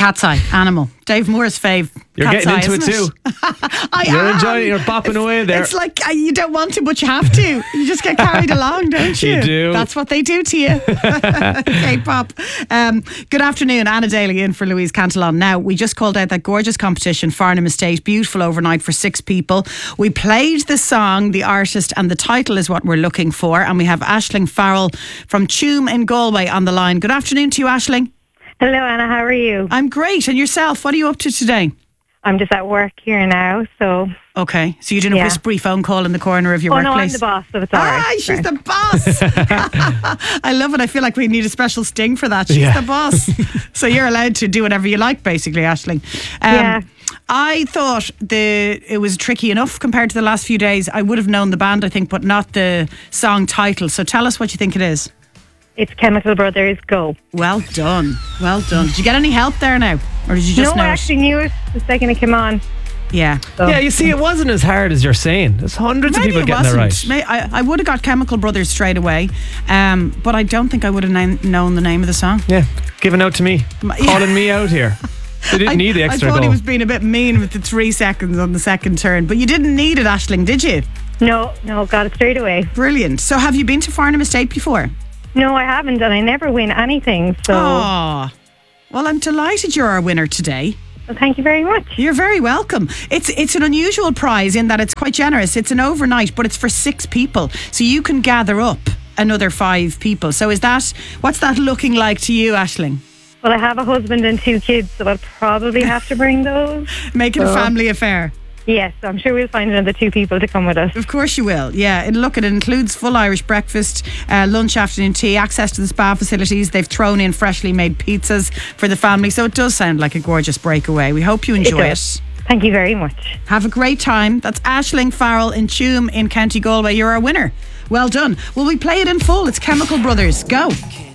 Cat's Eye, Animal. Dave Moore's fave. You're Cat's getting Eye, into it isn't too. You're enjoying it. You're bopping away there. It's like you don't want to, but you have to. You just get carried along, don't you? You do. That's what they do to you. K-pop. Good afternoon. Anna Daly in for Louise Cantillon. Now, we just called out that gorgeous competition, Farnham Estate. Beautiful overnight for 6 people. We played the song, the artist, and the title is what we're looking for. And we have Aisling Farrell from Tuam in Galway on the line. Good afternoon to you, Aisling. Hello, Anna. How are you? I'm great. And yourself? What are you up to today? I'm just at work here now, so... Okay, so you're doing a whispery phone call in the corner of your workplace? Oh, no, I'm the boss, so it's all right. She's the boss. I love it. I feel like we need a special sting for that. She's the boss. So you're allowed to do whatever you like, basically, Aisling. Yeah. I thought it was tricky enough compared to the last few days. I would have known the band, I think, but not the song title. So tell us what you think it is. It's Chemical Brothers, Go. Well done. Well done. Did you get any help there now? Or did you just know I actually knew it the second it came on. Yeah. So. Yeah, you see, it wasn't as hard as you're saying. There's hundreds of people getting it right. I would have got Chemical Brothers straight away, but I don't think I would have known the name of the song. Yeah, giving out to me. Calling me out here. They didn't need the extra I thought goal. he was being a bit mean with the 3 seconds on the second turn, but you didn't need it, Aisling, did you? No, got it straight away. Brilliant. So have you been to Farnham Estate before? No, I haven't, and I never win anything, so... Oh, well, I'm delighted you're our winner today. Well, thank you very much. You're very welcome. It's an unusual prize in that it's quite generous. It's an overnight, but it's for 6 people, so you can gather up another 5 people. So what's that looking like to you, Aisling? Well, I have a husband and 2 kids, so I'll probably have to bring those. Make it a family affair. Yes, I'm sure we'll find another 2 people to come with us. Of course you will, yeah. It includes full Irish breakfast, lunch, afternoon tea, access to the spa facilities. They've thrown in freshly made pizzas for the family, so it does sound like a gorgeous breakaway. We hope you enjoy it. Thank you very much. Have a great time. That's Aisling Farrell in Tuam in County Galway. You're our winner. Well done. Will we play it in full? It's Chemical Brothers. Go.